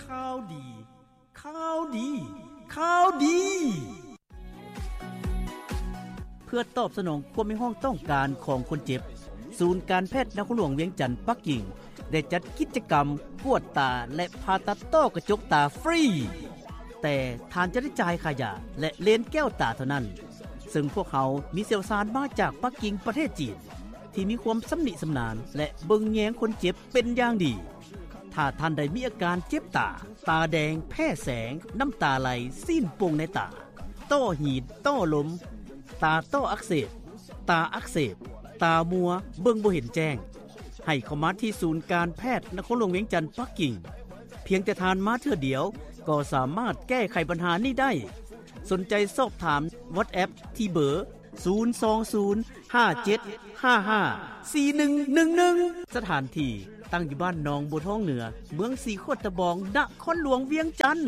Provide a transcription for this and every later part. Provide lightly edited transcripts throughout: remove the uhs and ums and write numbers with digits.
ข่าวดีข่าวดีข่าวดีเพื่อตอบสนองความมีห้องต้องการของคนเจ็บศูนย์การแพทย์นครหลวงเวียงจันทน์ปักกิ่งได้จัดกิจกรรมกวดตาและผ่าตัดต้อกระจกตาฟรีแต่ทานจะได้จ่ายค่ายาและเลนส์แก้วตาเท่านั้นซึ่งพวกเขามีเชี่ยวชาญมาจากปักกิ่งประเทศจีนที่มีความสำนิสำนานและเบิ่งแยงคนเจ็บเป็นอย่างดีถ้าท่านใดมีอาการเจ็บตาตาแดงแพ้แสงน้ำตาไหลซีนโป่งในตาต้อหีดต้อลมตาต้ออักเสบตาอักเสบตามัวเบิ่งบ่เห็นแจ้งให้เข้ามาที่ศูนย์การแพทย์นครหลวงเวียงจันทน์ปักกิ่งเพียงแต่ทานมาเทื่อเดียวก็สามารถแก้ไขปัญหานี้ได้สนใจสอบถาม WhatsApp ที่เบอร์02057554111สถานที่ตั้งอยู่บ้านหนองบัวทองเหนือเมืองสีโคตรบองนครหลวงเวียงจันทน์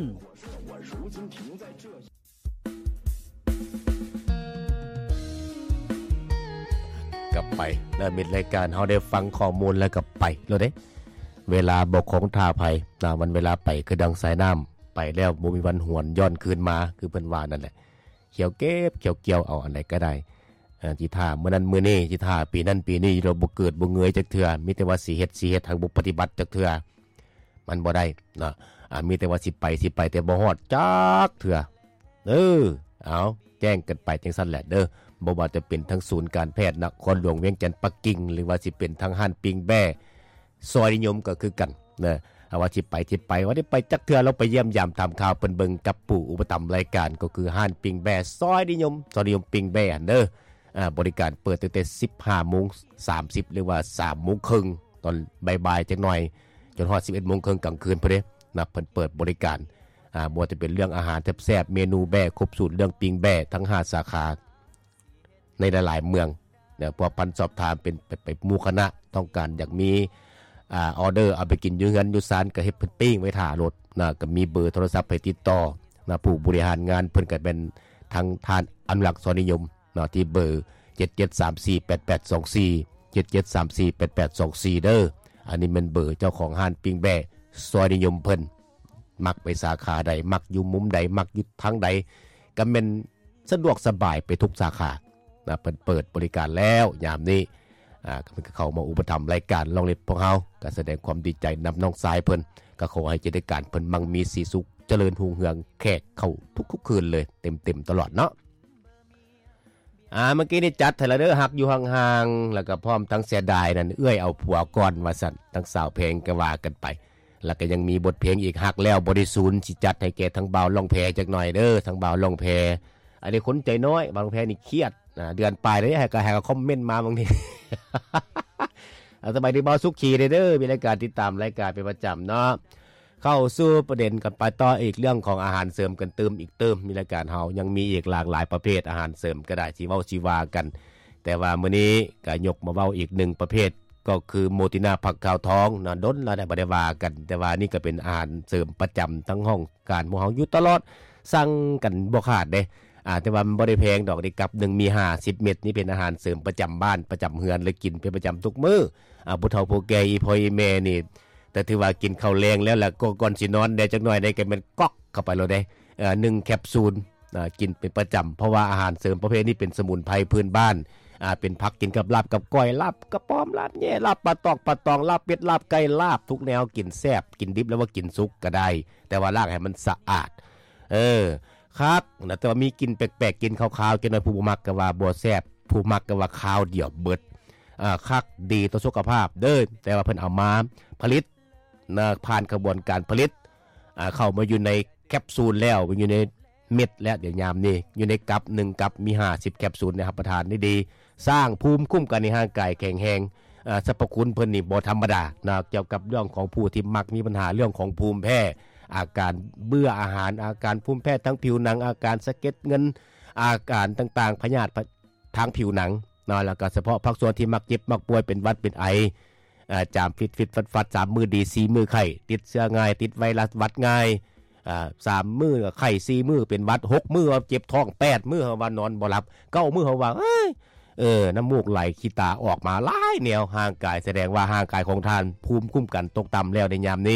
กลับไปเริ่มเป็นรายการเฮาได้ฟังข้อมูลแล้วก็ไปแล้วเด้เวลาบอกของท่าภัยมันเวลาไปคือดังสายน้ำไปแล้วบ่มีวันหวนย้อนคืนมาคือเพิ่นว่านั่นแหละเขียวเก็บเขียวเกี่ยวเอาอันใดก็ได้จิท่าเมื่อนั้นมื้อนี้จิท่าปีนั้นปีนี้เราบ่เกิดบ่เงยจักเทื่อมีแต่ว่าสิเฮ็ดทางบ่ปฏิบัติจักเทื่อมันบ่ได้นะมีแต่ว่าสิไปแต่บ่ฮอดจักเทื่อเอาแจ้งกันไปจังซั่นแหละเด้อบ่ว่าจะเป็นทั้งศูนย์การแพทย์นครหลวงเวียงจันทน์ปักกิ่งหรือว่าสิเป็นทั้งห้านปิงแบ้ซอยนิยมก็คือกันนะว่าสิไปว่าได้ไปจักเทื่อเราไปเยี่ยมยามทำข่าวเปิ้นเบิ่งกับปู่อุปถัมภ์รายการก็คือห้านปิงแบ้ซอยนิยมปิงแบ้เด้อบริการเปิดตั้งแต่ 15:30 หรือว่า 3:30 นตอนบ่ายๆจักหน่อยจนฮอด 11:30 นกลางคืนพุ่นเด้นะเพิ่นเปิดบริการบ่ว่าจะเป็นเรื่องอาหารแซ่บๆเมนูแบ้ครบสูตรเรื่องปิงแบ้ทั้ง5สาขาในหลายๆเมืองเนี่ยพอปันสอบถามเป็นไปหมู่คณะต้องการอยากมีออเดอร์เอาไปกินอยู่เฮือนอยู่ศาลก็เฮ็ดเพิ่นปิ้งไว้ท่ารถนะก็มีเบอร์โทรศัพท์ให้ติดต่อนะผู้บริหารงานเพิ่นก็เป็นทางทานอนุรักษ์ซอยนิยมนะที่เบอร์77348824 77348824เด้ออันนี้มันเบอร์เจ้าของห้านปิ้งแบ้ซอยนิยมเพิ่นมักไปสาขาใดมักอยู่มุมใดมักอยู่ทางใดก็แม่นสะดวกสบายไปทุกสาขานะเพิ่นเปิดบริการแล้วยามนี้ก็เข้ามาอุปถัมภ์รายการลองเล็บพวกเฮาก็แสดงความดีใจนำน้องสายเพิ่นก็ขอให้กิจการเพิ่นมั่งมีสีสุขเจริญรุ่งเรืองแขกเข้าทุกคืนเลยเต็มตลอดเนาะเมื่อกี้นี่จัดให้ละเด้อฮักอยู่ห่างๆแล้วก็พร้อมทั้งเสียดายนั่นเอื้อยเอาผัวก่อนว่าซั่นทั้งสาวเพลงก็ว่ากันไปแล้วก็ยังมีบทเพลงอีกฮักแล้วบ่ได้สูญสิจัดให้แก่ทั้งบ่าวล่องแพจักหน่อยเด้อทั้งบ่าวล่องแพอันนี้คนใจน้อยบ่าวล่องแพนี่เครียดเดือนปลายเลยให้ก็คอมเมนต์มาบางที สบายดีบ่าวสุขีเด้อมีรายการติดตามรายการเป็นประจำเนาะเข้าสู่ประเด็นกันไปต่ออีกเรื่องของอาหารเสริมกันเติมมีรายการเฮายังมีอีกหลากหลายประเภทอาหารเสริมก็ได้ที่เว้าชีวากันแต่ว่ามื้อนี้ก็ยกมาเว้าอีก1ประเภทก็คือโมตินาผักขาวทองนะดนเราได้บ่ได้ว่ากันแต่ว่านี่ก็เป็นอาหารเสริมประจำทั้งห้องการหมู่เฮาอยู่ตลอดสั่งกันบ่ขาดเด้แต่ว่ามันบ่ได้แพงดอกนี่กับ1มี50เม็ดนี่เป็นอาหารเสริมประจำบ้านประจำเฮือนเลยกินเป็นประจำทุกมื้อผู้เฒ่าผู้แก่อีพ่ออีแม่นี่แต่ถือว่ากินข้าวแรงแล้วล่ะก็ก่อนสินอนได้จักหน่อยได้ก็เป็นก๊อกเข้าไปแล้วได้1แคปซูลกินเป็นประจำเพราะว่าอาหารเสริมประเภทนี้เป็นสมุนไพรพื้นบ้านเป็นผักกินกับลาบกับก้อยลาบกระป้อมลาบแย่ลาบปลาตองลาบเป็ดลาบไก่ลาบทุกแนวกินแซ่บกินดิบแล้วว่ากินสุกก็ได้แต่ว่าล้างให้มันสะอาดครับนะแต่ว่ามีกินแปลกๆกินขาวๆกินน้อยผู้บ่มักก็ว่าบ่แซ่บผู้มักก็ว่าข้าวเดี่ยวเบิดคักดีต่อสุขภาพเด้อแต่ว่าเพิ่นเอามาผลิตผ่านกระบวนการผลิตเข้ามาอยู่ในแคปซูลแล้วอยู่ในเม็ดแล้วเดี๋ยวยามนี้อยู่ในกัป1กัปมี50แคปซูลนะครับประทานได้ดีสร้างภูมิคุ้มกันในร่างกายแข็งแรงสรรพคุณเพิ่นนี่บ่ธรรมดานะเกี่ยวกับเรื่องของผู้ที่มักมีปัญหาเรื่องของภูมิแพ้อาการเบื่ออาหารอาการภูมิแพ้ทั้งผิวหนังอาการสะเก็ดเงินอาการต่างๆพยาธิทางผิวหนังนะแล้วก็เฉพาะภาคส่วนที่มักเจ็บมักป่วยเป็นหวัดเป็นไอจามฟิตฟัด3มือดี4มือไข้ติดเชื้อง่ายติดไวรัสหวัดง่าย3มือไข้4มือเป็นหวัด6มือเจ็บท้อง8มือว่านอนบ่หลับ9มือว่าน้ำมูกไหลขี้ตาออกมาหลายแนวห่างกายแสดงว่าห่างกายของท่านภูมิคุ้มกันตกต่ำแล้วในยามนี้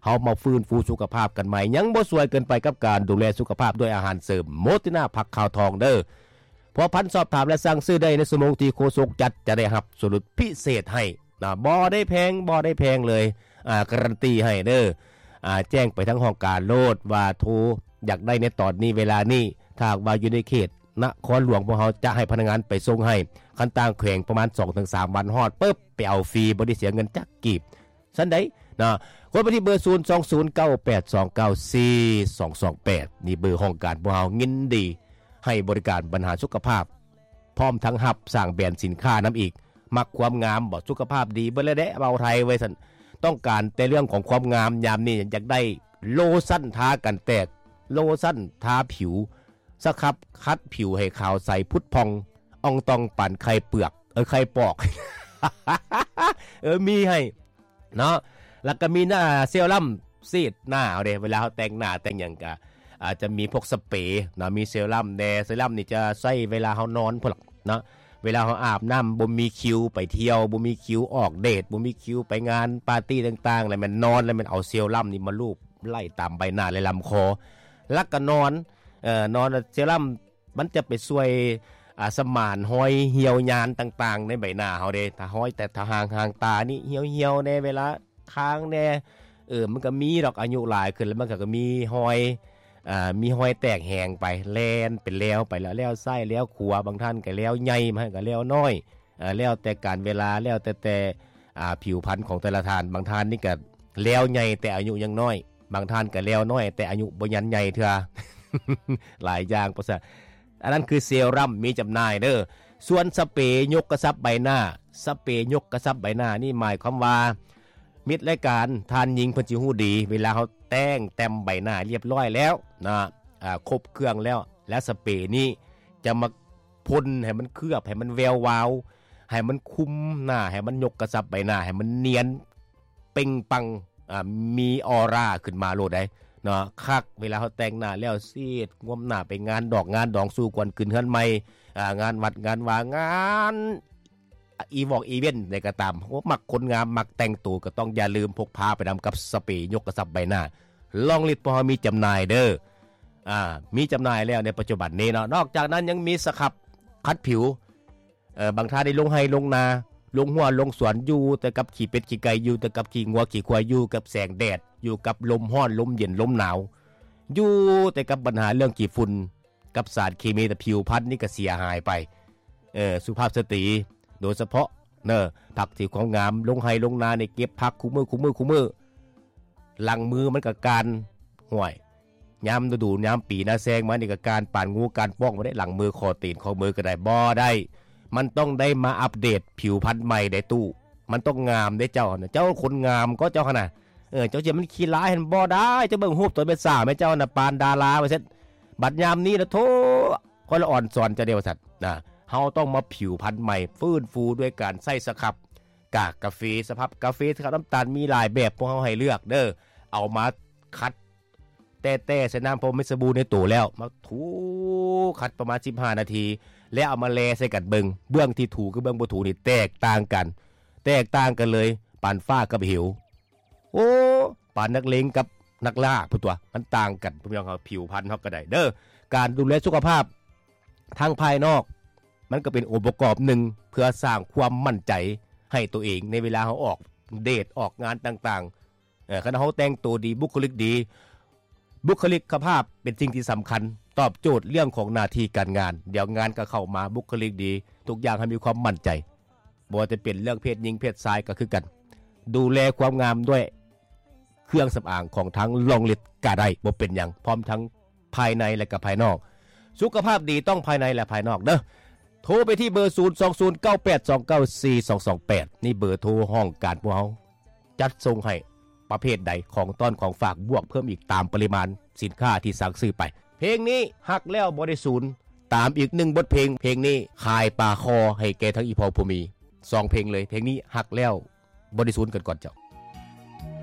เฮามาฟื้นฟูสุขภาพกันใหม่ยังบ่สวยเกินไปกับการดูแลสุขภาพด้วยอาหารเสริมโมตินาผักขาวทองเด้อพอพันสอบถามและสั่งซื้อได้ในสมงที่โฆษกจัดจะได้รับส่วนลดพิเศษให้นะบ่ได้แพงเลยการันตีให้เด้อแจ้งไปทั้งห้องการโลดว่าโทรอยากได้ในตอนนี้เวลานี้ถ้าว่าอยู่ในเขตนครหลวงพวกเฮาจะให้พนักงานไปส่งให้คันต่างแขวงประมาณ 2-3 วันฮอดปึ๊บไปเอาฟรีบ่ได้เสียเงินจักกีบซั่นใดนะกดไปที่เบอร์0209829428นี่เบอร์ห้องการพวกเฮายินดีให้บริการปัญหาสุขภาพพร้อมทั้งรับสร้างแบรนด์สินค้านํอีกมักความงามบ่สุขภาพดีเบิดแล้วเด้เบาไทยไว้ซั่นต้องการแต่เรื่องของความงามยามนี้อยากได้โลชั่นทากันแตกโลชั่นทาผิวสครับคัดผิวให้ขาวใสพุดพองอ่องตองปั่นไข่เปลือกไข่ปอก มีให้เนาะแล้วก็มีหน้าเซรั่มซีดหน้าเอาเด้เวลาเฮาแต่งหน้าแต่งหยังก็อาจจะมีพวกสเปรย์เนาะมีเซรั่มแดเซรั่มนี่จะใช้เวลาเฮานอนพุ่นล่ะเนาะเวลาเฮาอาบน้ำบ่มีคิวไปเที่ยวบ่มีคิวออกเดทบ่มีคิวไปงานปาร์ตี้ต่างๆแล้วมันนอนแล้วมันเอาเซรั่มนี่มาลูบไล่ตามใบหน้าและลำคอแล้วก็นอนเซรั่มมันจะไปช่วยสมานห้อยเหี่ยวยานต่างๆในใบหน้าเฮาเด้ถ้าห้อยแต่ถ้าห่างตานี่เหี่ยวๆในเวลาค้างแน่มันก็มีดอกอายุหลายขึ้นแล้วมันก็มีห้อยแตกแหงไปแลนเป็นแล้วไปแล้วไส้แล้วขัวบางท่านก็แล้วใหญ่มาก็แล้วน้อยแล้วแต่การเวลาแล้วแต่ผิวพรรณของแต่ละท่านบางท่านนี่ก็แล้วใหญ่แต่อายุยังน้อยบางท่านก็แล้วน้อยแต่อายุบ่ยันใหญ่เทื่อ หลายอย่างประเสริฐอันนั้นคือเซรั่มมีจำหน่ายเด้อส่วนสเปรย์ยกกระชับใบหน้าสเปรย์ยกกระชับใบหน้านี่หมายความว่ามิตรรายการทานหญิงเพิ่นสิฮู้ดีเวลาเฮาแต่งเต็มใบหน้าเรียบร้อยแล้วนะครบเครื่องแล้วและสเปรย์นี้จะมาพ่นให้มันเคลือบให้มันแวววาวให้มันคุมหน้าให้มันยกกระชับใบหน้าให้มันเนียนเป่งปังมีออร่าขึ้นมาโลดได้เนาะคักเวลาเขาแต่งหน้าแล้วซีดงวมหน้าไปงานดอกงานดองสู่กวนขึ้นเฮือนใหม่งานวัดงานว่างานอีเวนต์ได้ก็ตามมักคนงามมักแต่งตัวก็ต้องอย่าลืมพกพาไปนำกับสเปรย์ยกกระชับใบหน้าลองลิตพอมีจำหน่ายเด้อมีจำหน่ายแล้วในปัจจุบันนี้เนาะนอกจากนั้นยังมีสครับคัดผิวบางท่าได้ลงไห้ลงนาลงหัวลงสวนอยู่แต่กับขี่เป็ดขี่ไก่อยู่แต่กับขี่งัวขี่ควายอยู่กับแสงแดดอยู่กับลมร้อนลมเย็นลมหนาวอยู่แต่กับปัญหาเรื่องขี้ฝุ่นกับสารเคมีแต่ผิวพรรณนี่ก็เสียหายไปสุภาพสตรีโดยเฉพาะผักที่ของงามลงไห้ลงนาในเก็บผักคู่มือหลังมือมันกับการห่วยยามฤดูยามปีหน้าแซงมานี่กับการป่านงูการป้องมาได้หลังมือคอตีนข้อมือก็ได้บ่ได้มันต้องได้มาอัปเดตผิวพรรณใหม่ได้ตู้มันต้องงามได้เจ้าน่ะเจ้าคนงามก็เจ้าขนาดเจ้าจะมันขี้ร้ายเห็นบ่ได้จะเบิ่งรูปตัวเป็นสาวแม่เจ้าน่ะปานดาราว่าซั่นบัดยามนี้นะโธ่คนละอ่อนสอนจะเดียวสัตว์นะเฮาต้องมาผิวพรรณใหม่ฟื้นฟูด้วยการใส่สครับกากกาแฟสภาพกาแฟกับน้ำตาลมีหลายแบบพวกเฮาให้เลือกเด้อเอามาคัดแต่ใส่น้ำพรมสบู่ในตู้แล้วมาถูคัดประมาณ15นาทีแล้วเอามาแลใส่กันเบิ่งเบื้องที่ถูกับเบื้องบ่ถูนี่แตกต่างกันเลยปานฟ้ากับเหวโอ้ปานนักเลงกับนักล่าพุ่นตัวมันต่างกันพวกเฮาผิวพรรณเฮาก็ได้เด้อการดูแลสุขภาพทางภายนอกมันก็เป็นองค์ประกอบหนึ่งเพื่อสร้างความมั่นใจให้ตัวเองในเวลาเฮาออกเดทออกงานต่างๆคันเฮาแต่งตัวดีบุคลิกดีบุคลิกภาพเป็นสิ่งที่สำคัญตอบโจทย์เรื่องของหน้าที่การงานเดี๋ยวงานก็เข้ามาบุคลิกดีทุกอย่างให้มีความมั่นใจบ่ว่าจะเป็นเรื่องเพศหญิงเพศชายก็คือกันดูแลความงามด้วยเครื่องสำอางของทั้งลองลิตก็ได้บ่เป็นหยังพร้อมทั้งภายในและก็ภายนอกสุขภาพดีต้องภายในและภายนอกเด้อโทรไปที่เบอร์ 02098294228 นี่เบอร์โทรห้องการพวกเฮาจัดส่งให้ประเภทใดของต้อนของฝากบวกเพิ่มอีกตามปริมาณสินค้าที่สั่งซื้อไปเพลงนี้ฮักแล้วบ่ได้สูญตามอีก1บทเพลงนี้คายปาคอให้แก่ทั้งอีพอผู้มี2เพลงเลยเพลงนี้ฮักแล้วบ่ได้สูญกันก่อนเจ้า